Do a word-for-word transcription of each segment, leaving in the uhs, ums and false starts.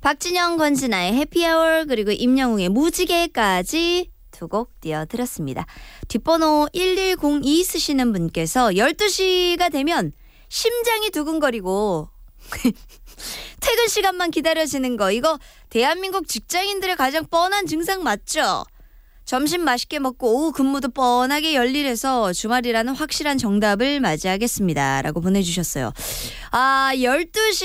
박진영, 권진아의 해피아워 그리고 임영웅의 무지개까지 두 곡 띄워드렸습니다. 뒷번호 일일공이 쓰시는 분께서 열두 시가 되면 심장이 두근거리고 퇴근 시간만 기다려지는 거, 이거 대한민국 직장인들의 가장 뻔한 증상 맞죠? 점심 맛있게 먹고 오후 근무도 뻔하게 열일해서 주말이라는 확실한 정답을 맞이하겠습니다 라고 보내주셨어요. 아, 열두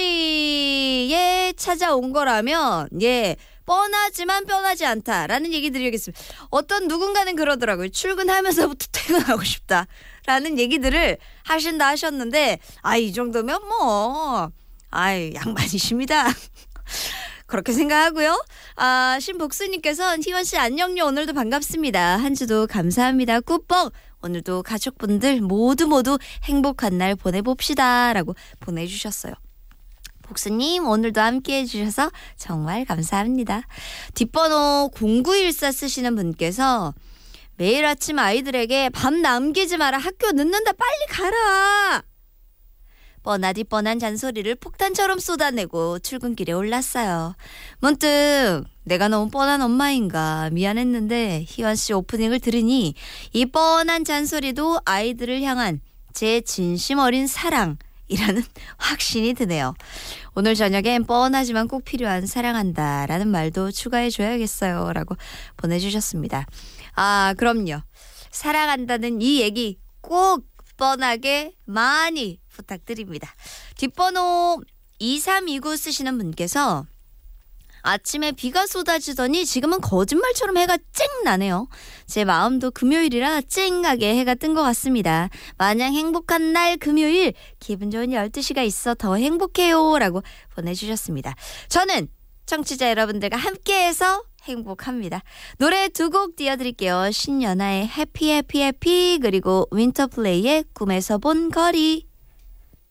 시에 찾아온 거라면 예 뻔하지만 뻔하지 않다라는 얘기 드리겠습니다. 어떤 누군가는 그러더라고요. 출근하면서부터 퇴근하고 싶다라는 얘기들을 하신다 하셨는데 아, 이 정도면 뭐 아이 양반이십니다. 그렇게 생각하고요. 아, 신복수님께서 희원씨 안녕요. 오늘도 반갑습니다. 한 주도 감사합니다. 꾸뻥. 오늘도 가족분들 모두 모두 행복한 날 보내봅시다 라고 보내주셨어요. 복수님 오늘도 함께해 주셔서 정말 감사합니다. 뒷번호 공구일사 쓰시는 분께서 매일 아침 아이들에게 밤 남기지 마라. 학교 늦는다. 빨리 가라. 뻔하디 뻔한 잔소리를 폭탄처럼 쏟아내고 출근길에 올랐어요. 문득 내가 너무 뻔한 엄마인가 미안했는데 희원씨 오프닝을 들으니 이 뻔한 잔소리도 아이들을 향한 제 진심 어린 사랑이라는 확신이 드네요. 오늘 저녁엔 뻔하지만 꼭 필요한 사랑한다라는 말도 추가해줘야겠어요 라고 보내주셨습니다. 아, 그럼요. 사랑한다는 이 얘기 꼭 뻔하게 많이 부탁드립니다. 뒷번호 이삼이구 쓰시는 분께서 아침에 비가 쏟아지더니 지금은 거짓말처럼 해가 쨍 나네요. 제 마음도 금요일이라 쨍하게 해가 뜬 것 같습니다. 마냥 행복한 날 금요일 기분 좋은 열두 시가 있어 더 행복해요 라고 보내주셨습니다. 저는 청취자 여러분들과 함께해서 행복합니다. 노래 두 곡 띄워드릴게요. 신연아의 해피 해피 해피 그리고 윈터플레이의 꿈에서 본 거리.